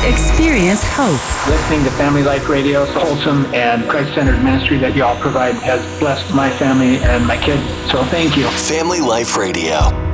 Experience hope. Listening to Family Life Radio, wholesome and Christ-centered ministry that y'all provide has blessed my family and my kids. So thank you. Family Life Radio.